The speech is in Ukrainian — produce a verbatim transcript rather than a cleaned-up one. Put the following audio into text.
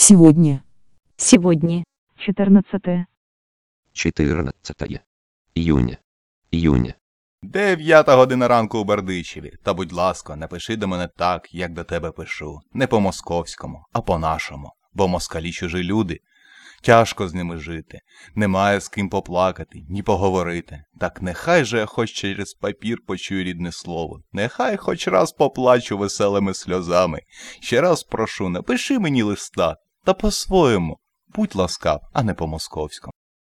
Сегодня. Сегодня. четырнадцатое. чотирнадцяте июня. Июня. Дев'ята година ранку у Бердичеві. Та, будь ласка, напиши до мене так, як до тебе пишу. Не по-московському, а по-нашому. Бо москалі чужі люди. Тяжко з ними жити. Немає з ким поплакати, ні поговорити. Так нехай же я хоч через папір почую рідне слово. Нехай хоч раз поплачу веселими сльозами. Ще раз прошу, напиши мені листа. Та по-своєму. Будь ласкав, а не по-московському.